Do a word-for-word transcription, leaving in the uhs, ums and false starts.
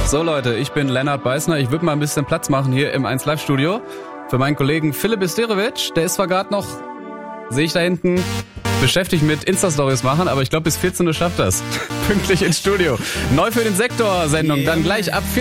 So Leute, ich bin Lennart Beißner. Ich würde mal ein bisschen Platz machen hier im eins Live Studio für meinen Kollegen Philipp Isterovic. Der ist zwar gerade noch, sehe ich da hinten, beschäftigt mit Insta-Stories machen, aber ich glaube bis vierzehn Uhr schafft das. Pünktlich ins Studio. Neu für den Sektor-Sendung, dann gleich ab